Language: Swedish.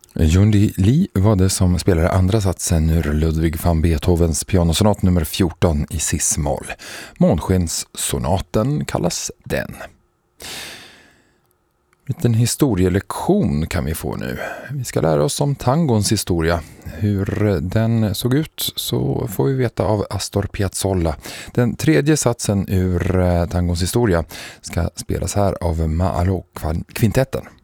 Yundi Lee var det som spelade andra satsen ur Ludwig van Beethovens pianosonat nummer 14 i cis-moll. Månskenssonaten kallas den. En liten historielektion kan vi få nu. Vi ska lära oss om tangons historia. Hur den såg ut så får vi veta av Astor Piazzolla. Den tredje satsen ur tangons historia ska spelas här av Maaló-kvintetten.